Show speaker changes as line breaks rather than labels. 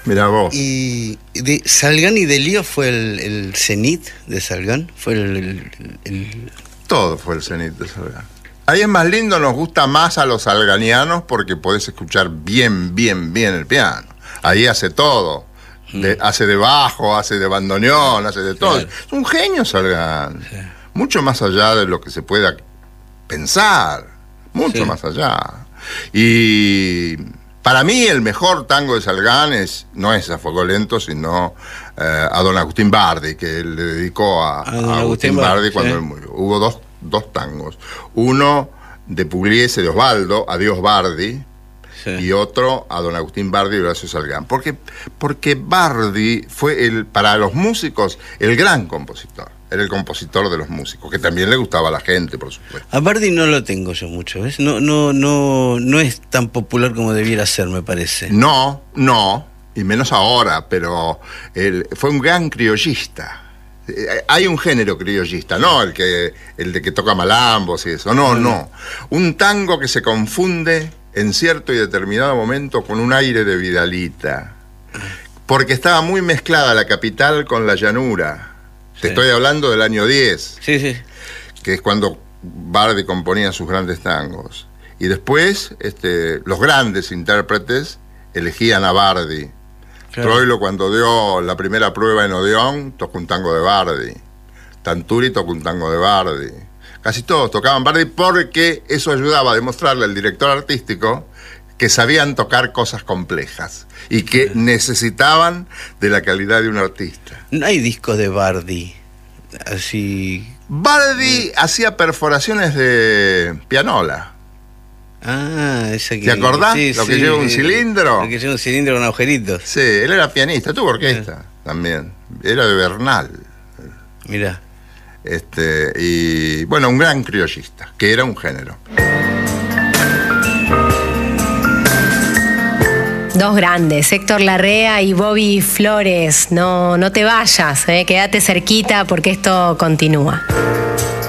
Mirá vos.
Y de Salgán y Delío fue el cenit de Salgán, fue el...
Todo fue el cenit de Salgán. Ahí es más lindo, nos gusta más a los salganianos porque podés escuchar bien el piano. Ahí hace todo. Hace de bajo, hace de bandoneón, hace de todo. Claro. Es un genio Salgán. Sí. Mucho más allá de lo que se pueda pensar. Mucho más allá. Y para mí el mejor tango de Salgán no es A Fuego Lento, sino a don Agustín Bardi, que él le dedicó a Agustín Bardi cuando él murió. Hubo dos tangos. Uno de Pugliese, de Osvaldo, Adiós Bardi, y otro a don Agustín Bardi y Horacio Salgán. Porque Bardi fue, para los músicos, el gran compositor. Era el compositor de los músicos, que también le gustaba a la gente, por supuesto.
A Bardi no lo tengo yo mucho, ¿ves? No es tan popular como debiera ser, me parece.
No, y menos ahora, pero él fue un gran criollista. Hay un género criollista, no el de que toca malambos y eso, no. Un tango que se confunde en cierto y determinado momento con un aire de Vidalita, porque estaba muy mezclada la capital con la llanura. Te estoy hablando del año 10,
sí.
Que es cuando Bardi componía sus grandes tangos. Y después los grandes intérpretes elegían a Bardi. Claro. Troilo, cuando dio la primera prueba en Odeón, tocó un tango de Bardi. Tanturi tocó un tango de Bardi. Casi todos tocaban Bardi porque eso ayudaba a demostrarle al director artístico que sabían tocar cosas complejas y que necesitaban de la calidad de un artista.
No hay discos de Bardi así.
Bardi hacía perforaciones de pianola.
Esa que...
¿Te acordás?
Sí,
lo que lleva un cilindro.
Lo que lleva un cilindro con agujeritos.
Sí, él era pianista, tuvo orquesta también. Era de Bernal.
Mirá.
Y bueno, un gran criollista, que era un género.
Dos grandes, Héctor Larrea y Bobby Flores. No te vayas, quédate cerquita porque esto continúa.